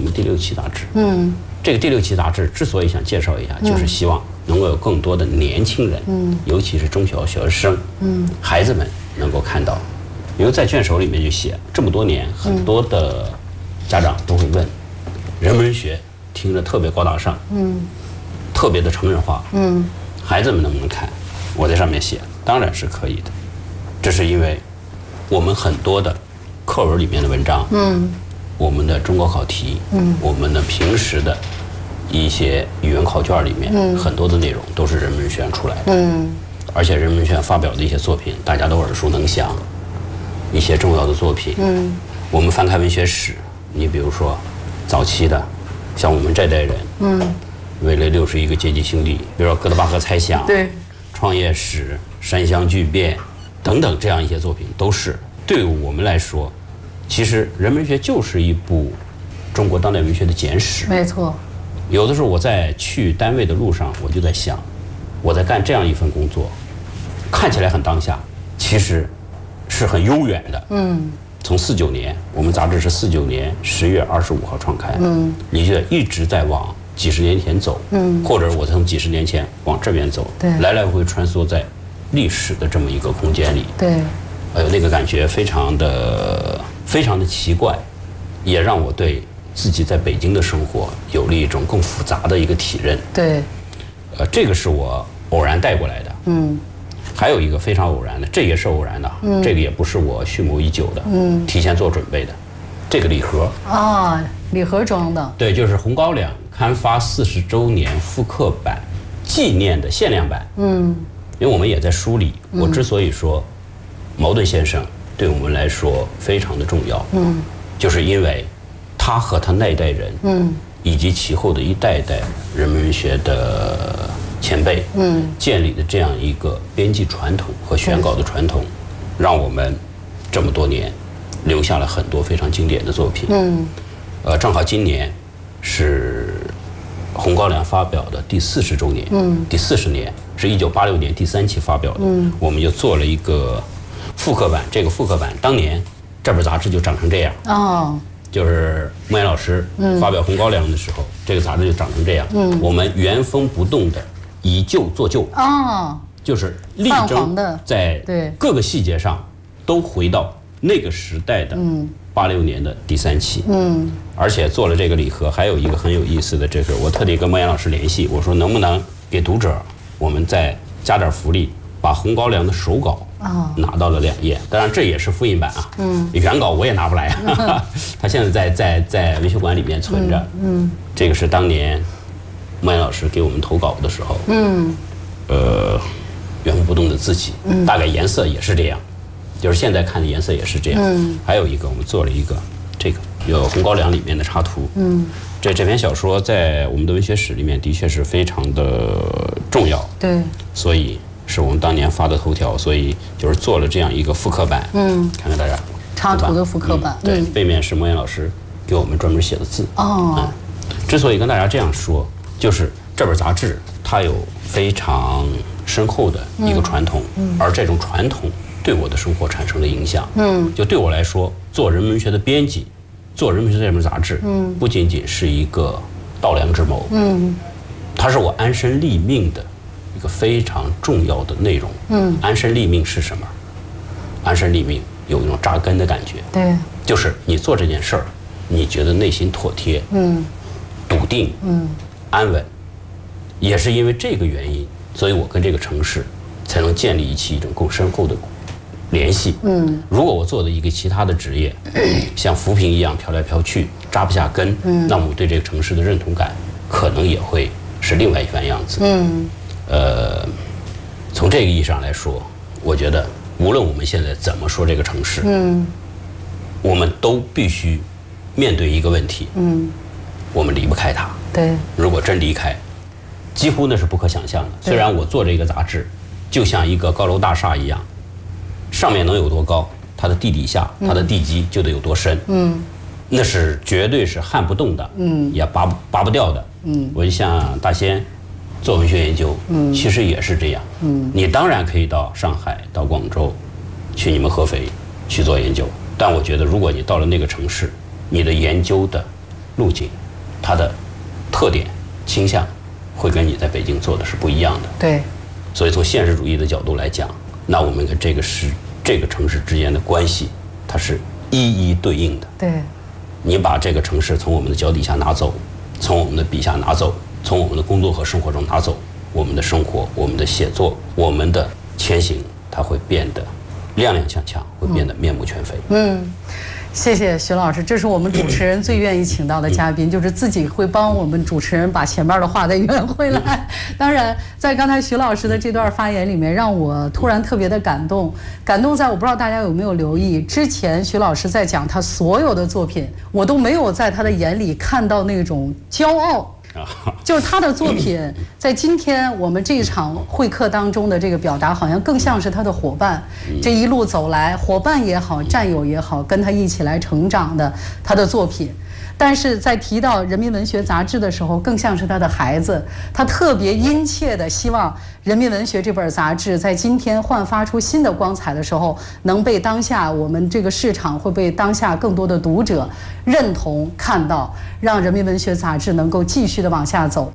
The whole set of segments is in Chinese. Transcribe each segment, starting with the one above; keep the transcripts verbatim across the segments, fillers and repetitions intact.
们第六期杂志。 嗯， 这个第六期杂志之所以想介绍一下，就是希望能够有更多的年轻人，嗯，尤其是中小学生，嗯，孩子们能够看到，因为在卷首里面就写这么多年，很多的家长都会问，人文学听着特别高大上，嗯，特别的成人化，嗯，孩子们能不能看？我在上面写，当然是可以的，这是因为我们很多的课文里面的文章，嗯，我们的中国考题，嗯，我们的平时的一些语文考卷里面，嗯，很多的内容都是人文学院出来的，嗯，而且人文学院发表的一些作品，大家都耳熟能详，一些重要的作品，嗯，我们翻开文学史，你比如说早期的，像我们这代人，嗯，为了六十一个阶级兄弟，比如说哥德巴赫猜想， 对， 创业史、山乡巨变等等这样一些作品，都是对于我们来说，其实人文学就是一部中国当代文学的简史。 没错。 有的时候我在去单位的路上，我就在想，我在干这样一份工作，看起来很当下，其实是很悠远的。嗯。从四九年，我们杂志是四九年十月二十五号创刊。嗯。你就一直在往几十年前走。嗯。或者我从几十年前往这边走。 对。 来来回回穿梭在历史的这么一个空间里。 对。 哎呦，那个感觉非常的非常的奇怪，也让我对自己在北京的生活有了一种更复杂的一个体认。 对， 呃，这个是我偶然带过来的。嗯，还有一个非常偶然的，这也是偶然的，嗯，这个也不是我蓄谋已久的，嗯，提前做准备的，这个礼盒啊，礼盒装的， 对，就是《红高粱》刊发四十周年复刻版纪念的限量版。嗯，因为我们也在梳理，我之所以说茅盾先生对我们来说非常的重要，嗯，就是因为他和他那一代人，嗯，以及其后的一代代人文学的前辈，嗯，建立的这样一个编辑传统和选稿的传统，让我们这么多年留下了很多非常经典的作品。嗯，呃，正好今年是《红高粱》发表的第四十周年，嗯，第四十年是一九八六年第三期发表的，嗯，我们就做了一个复刻版。这个复刻版当年这本杂志就长成这样，哦。就是莫言老师发表《红高粱》的时候，嗯，这个杂志就长成这样。嗯，我们原封不动的以旧做旧。哦，就是力争在各个细节上都回到那个时代的八六年的第三期。嗯，而且做了这个礼盒，还有一个很有意思的，这是我特地跟莫言老师联系，我说能不能给读者我们再加点福利，把《红高粱》的手稿拿到了两页，当然这也是复印版啊，嗯，原稿我也拿不来，他现在在在在文学馆里面存着，嗯，这个是当年莫言老师给我们投稿的时候，嗯，呃，原封不动的字迹，嗯，大概颜色也是这样，就是现在看的颜色也是这样，嗯，还有一个我们做了一个这个有《红高粱》里面的插图，嗯，这这篇小说在我们的文学史里面的确是非常的重要，对，所以是我们当年发的头条，所以就是做了这样一个复刻版，嗯，看看大家插图的复刻版， 嗯，对，嗯，背面是莫言老师给我们专门写的字。哦，嗯，之所以跟大家这样说，就是这本杂志它有非常深厚的一个传统，嗯，而这种传统对我的生活产生了影响，嗯，就对我来说，做人文学的编辑，做人文学这本杂志，嗯，不仅仅是一个稻粱之谋，嗯，它是我安身立命的一个非常重要的内容。嗯，安身立命是什么？安身立命有一种扎根的感觉。对，就是你做这件事儿，你觉得内心妥帖，嗯，笃定，嗯，安稳。也是因为这个原因，所以我跟这个城市才能建立起一种更深厚的联系。嗯，如果我做的一个其他的职业，像浮萍一样飘来飘去，扎不下根，嗯，那么我对这个城市的认同感可能也会是另外一番样子。嗯。呃，从这个意义上来说，我觉得无论我们现在怎么说这个城市，嗯，我们都必须面对一个问题，嗯，我们离不开它。对，如果真离开，几乎那是不可想象的。虽然我做这个杂志，就像一个高楼大厦一样，上面能有多高，它的地底下，它的地基就得有多深。嗯，那是绝对是撼不动的，嗯，也拔拔不掉的。嗯，我就像大仙做文学研究，嗯，其实也是这样。嗯，你当然可以到上海、到广州，去你们合肥去做研究，但我觉得，如果你到了那个城市，你的研究的路径、它的特点、倾向，会跟你在北京做的是不一样的。 对。 所以从现实主义的角度来讲，那我们跟这个市、这个城市之间的关系，它是一一对应的。 对。 你把这个城市从我们的脚底下拿走，从我们的笔下拿走，从我们的工作和生活中拿走，我们的生活、我们的写作、我们的前行，它会变得踉踉跄跄，会变得面目全非。 嗯。谢谢徐老师，这是我们主持人最愿意请到的嘉宾，就是自己会帮我们主持人把前面的话再圆回来。当然，在刚才徐老师的这段发言里面，让我突然特别的感动。感动在我不知道大家有没有留意，之前徐老师在讲他所有的作品，我都没有在他的眼里看到那种骄傲。就是他的作品在今天我们这一场会客当中的这个表达，好像更像是他的伙伴。这一路走来，伙伴也好，战友也好，跟他一起来成长的他的作品。但是在提到人民文学杂志的时候，更像是他的孩子。他特别殷切的希望人民文学这本杂志在今天焕发出新的光彩的时候，能被当下我们这个市场，会被当下更多的读者认同看到，让人民文学杂志能够继续的往下走。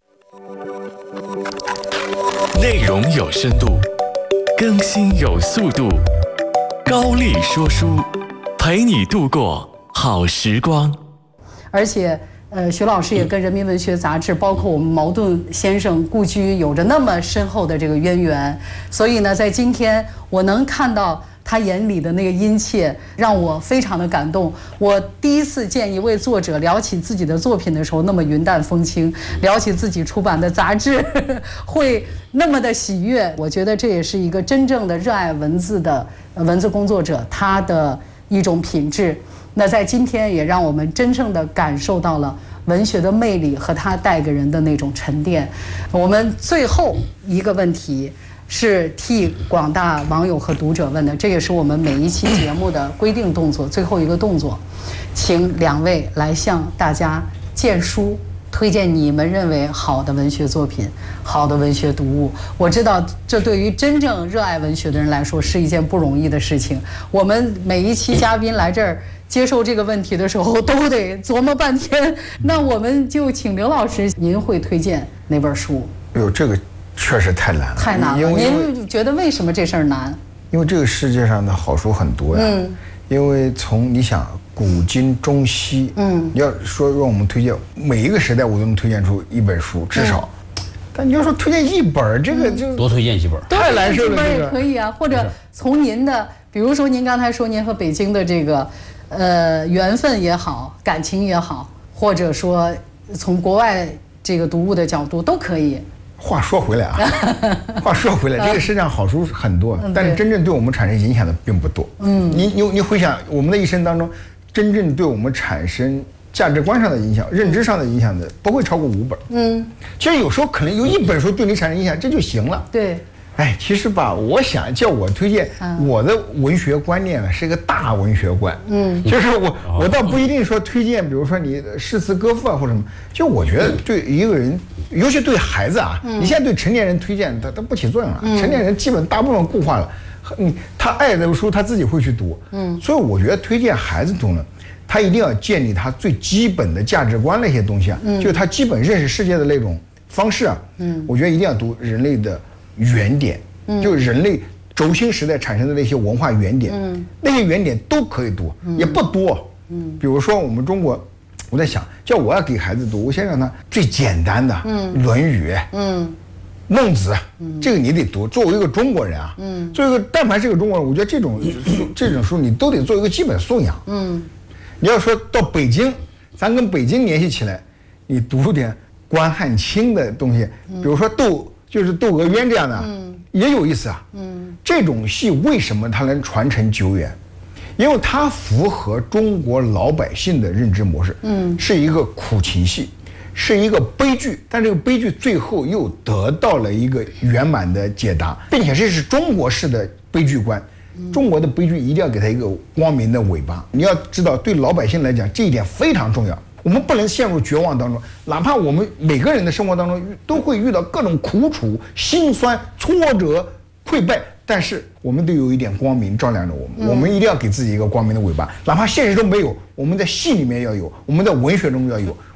内容有深度，更新有速度，高丽说书，陪你度过好时光。 而且，呃，徐老师也跟人民文学杂志，包括我们茅盾先生故居有着那么深厚的这个渊源，所以呢，在今天我能看到他眼里的那个殷切，让我非常的感动。我第一次见一位作者聊起自己的作品的时候那么云淡风轻，聊起自己出版的杂志会那么的喜悦。我觉得这也是一个真正的热爱文字的文字工作者他的一种品质。那在今天也让我们真正的感受到了文学的魅力和它带给人的那种沉淀。我们最后一个问题是替广大网友和读者问的，这也是我们每一期节目的规定动作，最后一个动作，请两位来向大家荐书，推荐你们认为好的文学作品、好的文学读物。我知道这对于真正热爱文学的人来说是一件不容易的事情。我们每一期嘉宾来这儿接受这个问题的时候都得琢磨半天。那我们就请刘老师，您会推荐哪本书？ 哎呦，这个确实太难了， 太难了。您觉得为什么这事儿难？ 因为这个世界上的好书很多呀。嗯。因为从你想古今中西，嗯，你要说让我们推荐每一个时代，我都能推荐出一本书，至少。嗯、但你要说推荐一本，这个就多推荐几本， 太难受了。 这个也可以啊，或者从您的，比如说您刚才说您和北京的这个。呃，缘分也好，感情也好，或者说从国外这个读物的角度都可以。 话说回来啊，话说回来，这个世界上好书很多，但是真正对我们产生影响的并不多。嗯，你你你回想我们的一生当中，真正对我们产生价值观上的影响、认知上的影响的，不会超过五本。嗯，其实有时候可能有一本书对你产生影响，这就行了。 对。 哎，其实吧，我想叫我推荐我的文学观念呢，是一个大文学观。嗯，就是我我倒不一定说推荐，比如说你诗词歌赋啊或者什么。就我觉得对一个人，尤其对孩子啊，你现在对成年人推荐，它它不起作用了。成年人基本大部分固化了，你他爱的书他自己会去读。嗯，所以我觉得推荐孩子读呢，他一定要建立他最基本的价值观那些东西啊，就是他基本认识世界的那种方式啊。嗯，我觉得一定要读人类的原点，就人类轴心时代产生的那些文化原点，嗯，那些原点都可以读，也不多。嗯，比如说我们中国，我在想，叫我要给孩子读，我先让他最简单的，嗯，《论语》，嗯，孟子，嗯，这个你得读。作为一个中国人啊，嗯，作为一个但凡是个中国人，我觉得这种书这种书你都得做一个基本素养。嗯，你要说到北京，咱跟北京联系起来，你读点关汉卿的东西，比如说窦。就是窦娥冤这样的，嗯，也有意思啊。嗯，这种戏为什么它能传承久远？因为它符合中国老百姓的认知模式。嗯，是一个苦情戏，是一个悲剧，但这个悲剧最后又得到了一个圆满的解答，并且这是中国式的悲剧观。中国的悲剧一定要给它一个光明的尾巴。你要知道，对老百姓来讲，这一点非常重要。我们不能陷入绝望当中，哪怕我们每个人的生活当中都会遇到各种苦楚、辛酸、挫折、溃败，但是我们都有一点光明照亮着我们。嗯、我们一定要给自己一个光明的尾巴，哪怕现实中没有，我们在戏里面要有，我们在文学中要有。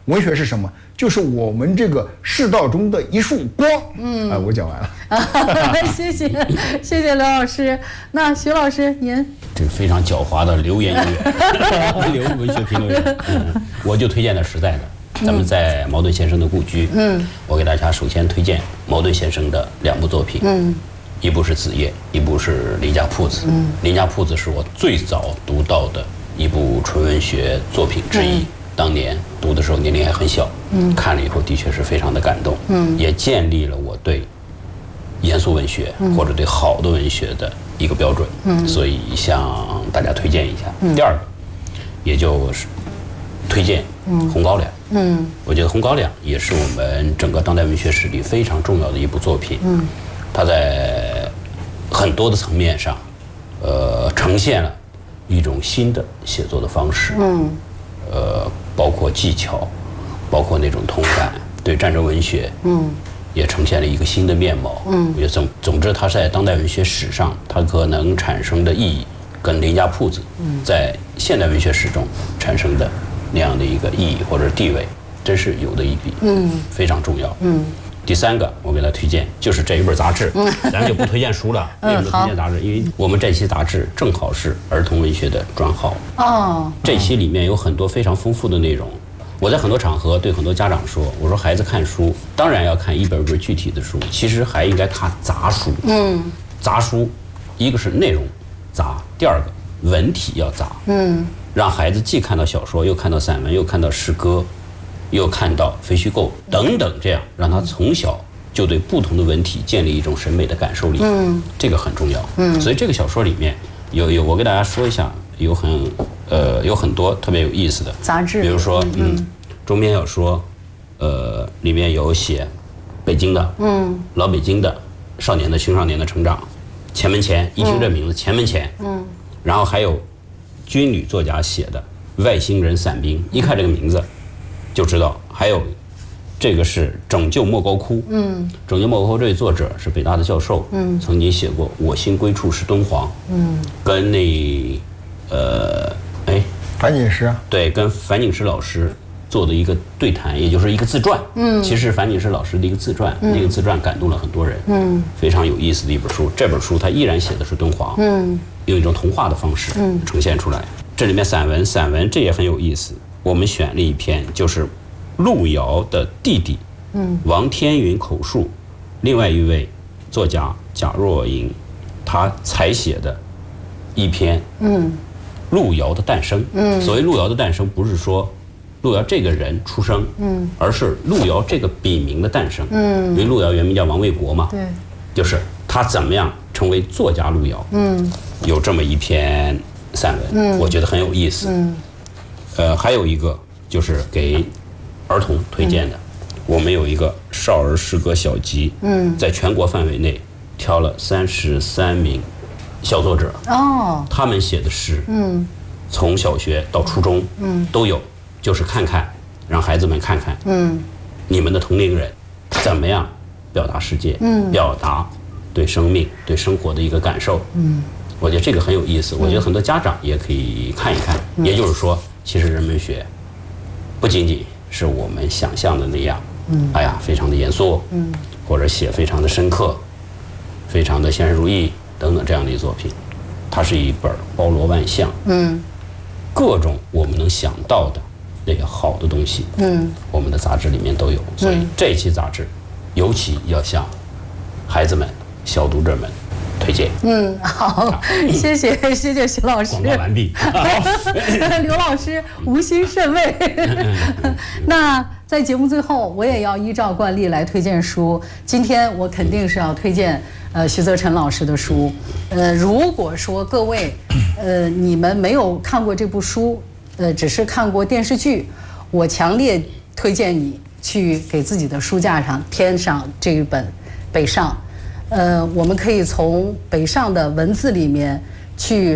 文学是什么？就是我们这个世道中的一束光。嗯，啊，我讲完了。 谢谢，谢谢刘老师。那徐老师您？ 这个非常狡猾的流言员，流文学评论员。嗯，我就推荐点实在的。咱们在茅盾先生的故居，嗯，我给大家首先推荐茅盾先生的两部作品，嗯，一部是《子夜》，一部是《林家铺子》。嗯，《林家铺子》是我最早读到的一部纯文学作品之一。嗯，当年读的时候年龄还很小，嗯，看了以后的确是非常的感动，嗯，也建立了我对严肃文学或者对好的文学的一个标准，嗯，所以向大家推荐一下。嗯，第二个，也就是推荐《红高粱》。嗯，我觉得《红高粱》也是我们整个当代文学史里非常重要的一部作品。嗯，它在很多的层面上，呃，呈现了一种新的写作的方式。嗯，呃，包括技巧，包括那种同感，对战争文学，嗯，也呈现了一个新的面貌。嗯，也总总之，它在当代文学史上，它可能产生的意义，跟《林家铺子》在现代文学史中产生的那样的一个意义或者地位，真是有的一比，嗯，非常重要。嗯，第三个我给他推荐就是这一本杂志，嗯，咱就不推荐书了，为什么推荐杂志？因为我们这期杂志正好是儿童文学的专号。哦，这期里面有很多非常丰富的内容。我在很多场合对很多家长说，我说孩子看书当然要看一本本具体的书，其实还应该看杂书。嗯，杂书，一个是内容杂，第二个文体要杂。嗯。让孩子既看到小说，又看到散文，又看到诗歌，又看到非虚构等等，这样让他从小就对不同的文体建立一种审美的感受力。嗯，这个很重要。嗯，所以这个小说里面有有，我给大家说一下，有很呃有很多特别有意思的杂志， 比如说嗯，中篇小说，呃里面有写北京的，嗯，老北京的少年的青少年的成长，前门前，一听这名字，前门前，嗯，然后还有军旅作家写的外星人伞兵，一看这个名字就知道。还有这个是拯救莫高窟，嗯，拯救莫高窟这位作者是北大的教授，嗯，曾经写过我心归处是敦煌，嗯，跟那呃哎樊锦诗啊， 对，跟樊锦诗老师做的一个对谈，也就是一个自传，嗯，其实樊锦诗老师的一个自传，嗯，那个自传感动了很多人，嗯，非常有意思的一本书。这本书它依然写的是敦煌，嗯，用一种童话的方式呈现出来。这里面散文，散文这也很有意思。我们选了一篇，就是路遥的弟弟，嗯，王天云口述，另外一位作家贾若莹，他才写的一篇，嗯，路遥的诞生。嗯，所谓路遥的诞生，不是说路遥这个人出生，嗯，而是路遥这个笔名的诞生。嗯，因为路遥原名叫王卫国嘛，对，就是他怎么样成为作家路遥。嗯，有这么一篇散文，嗯，我觉得很有意思。嗯，呃，还有一个就是给儿童推荐的，嗯，我们有一个少儿诗歌小集，嗯，在全国范围内挑了三十三名小作者，哦，他们写的诗，嗯，从小学到初中，嗯，都有，就是看看，让孩子们看看，嗯，你们的同龄人怎么样表达世界，嗯，表达对生命、对生活的一个感受，嗯。我觉得这个很有意思，我觉得很多家长也可以看一看。嗯，也就是说，其实人文学不仅仅是我们想象的那样，嗯，哎呀，非常的严肃，嗯，或者写非常的深刻，非常的现实主义等等这样的一作品，它是一本包罗万象，嗯，各种我们能想到的那个好的东西，嗯，我们的杂志里面都有。所以这一期杂志，尤其要向孩子们、小读者们推荐。 嗯，好，谢谢谢谢徐老师。 广告完毕。 刘老师无心甚慰。那在节目最后，我也要依照惯例来推荐书。今天我肯定是要推荐呃徐则臣老师的书。呃，如果说各位呃你们没有看过这部书，呃只是看过电视剧，我强烈推荐你去给自己的书架上添上这一本《北上》。呃，我们可以从北上的文字里面去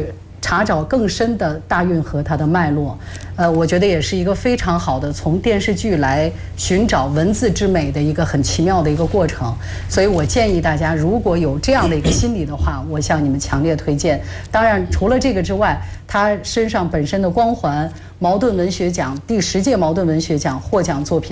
查找更深的大运河它的脉络。呃，我觉得也是一个非常好的从电视剧来寻找文字之美的一个很奇妙的一个过程。所以我建议大家，如果有这样的一个心理的话，我向你们强烈推荐。当然，除了这个之外，他身上本身的光环，茅盾文学奖第十届茅盾文学奖获奖作品。